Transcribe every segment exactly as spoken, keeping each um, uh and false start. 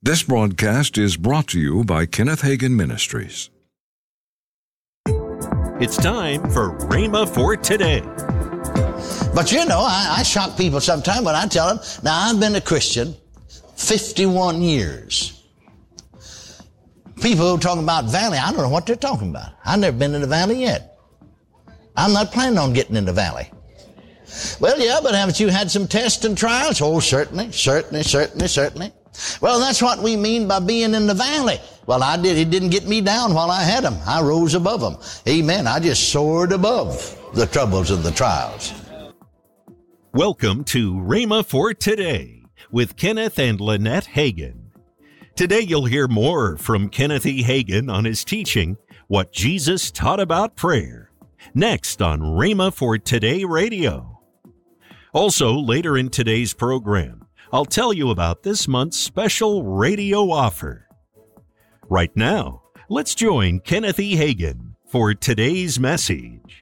This broadcast is brought to you by Kenneth Hagin Ministries. It's time for Rhema for Today. But you know, I, I shock people sometimes when I tell them, now I've been a Christian fifty-one years. People who talk about valley, I don't know what they're talking about. I've never been in the valley yet. I'm not planning on getting in the valley. Well, yeah, but haven't you had some tests and trials? Oh, certainly, certainly, certainly, certainly. Well, that's what we mean by being in the valley. Well, I did. It didn't get me down while I had them. I rose above them. Amen. I just soared above the troubles and the trials. Welcome to Rhema for Today with Kenneth and Lynette Hagin. Today you'll hear more from Kenneth E. Hagin on his teaching, What Jesus Taught About Prayer, next on Rhema for Today Radio. Also, later in today's program, I'll tell you about this month's special radio offer. Right now, let's join Kenneth E. Hagin for today's message.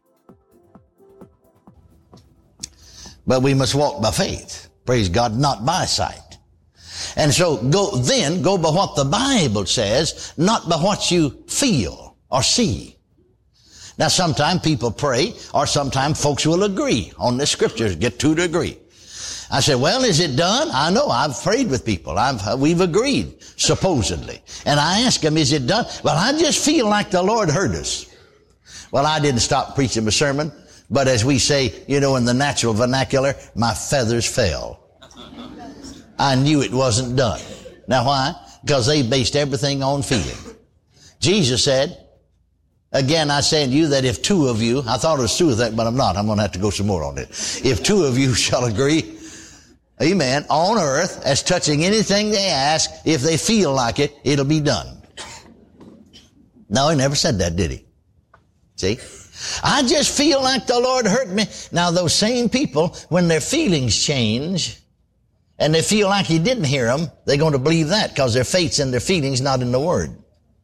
But we must walk by faith, praise God, not by sight. And so go then, go by what the Bible says, not by what you feel or see. Now, sometimes people pray, or sometimes folks will agree on the scriptures, get two to agree. I said, well, is it done? I know, I've prayed with people. I've, we've agreed, supposedly. And I asked them, is it done? Well, I just feel like the Lord heard us. Well, I didn't stop preaching the sermon, but as we say, you know, in the natural vernacular, my feathers fell. I knew it wasn't done. Now, why? Because they based everything on feeling. Jesus said, again, I say to you that if two of you, I thought it was two of that, but I'm not. I'm going to have to go some more on it. If two of you shall agree, amen, on earth, as touching anything they ask, if they feel like it, it'll be done. No, he never said that, did he? See? I just feel like the Lord hurt me. Now, those same people, when their feelings change, and they feel like he didn't hear them, they're going to believe that because their faith's in their feelings, not in the Word.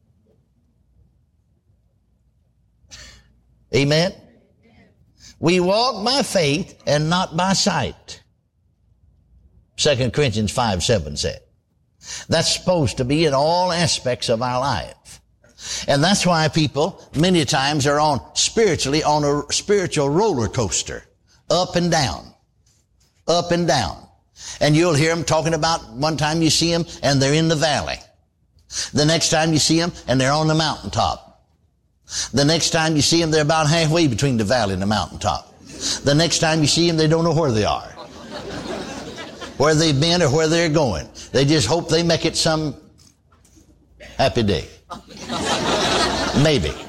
Amen? We walk by faith and not by sight. Second Corinthians five seven said. That's supposed to be in all aspects of our life. And that's why people many times are on spiritually on a spiritual roller coaster. Up and down. Up and down. And you'll hear them talking about one time you see them and they're in the valley. The next time you see them and they're on the mountaintop. The next time you see them, they're about halfway between the valley and the mountaintop. The next time you see them, they don't know where they are. Where they've been or where they're going. They just hope they make it some happy day. Maybe.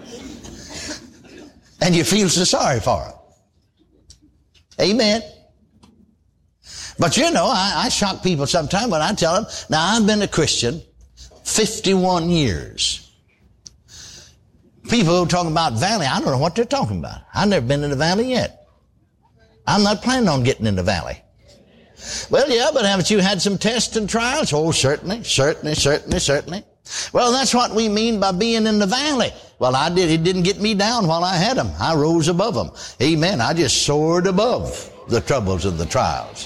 And you feel so sorry for them. Amen. But you know, I, I shock people sometimes when I tell them, now I've been a Christian fifty-one years. People who talk about valley, I don't know what they're talking about. I've never been in the valley yet. I'm not planning on getting in the valley. Well, yeah, but haven't you had some tests and trials? Oh, certainly, certainly, certainly, certainly. Well, that's what we mean by being in the valley. Well, I did. It didn't get me down while I had them. I rose above them. Amen. I just soared above the troubles and the trials.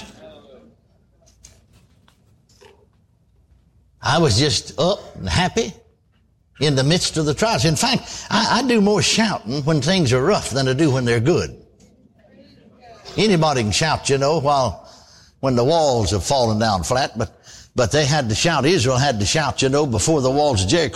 I was just up and happy in the midst of the trials. In fact, I, I do more shouting when things are rough than I do when they're good. Anybody can shout, you know, while when the walls have fallen down flat, but but they had to shout. Israel had to shout, you know, before the walls of Jericho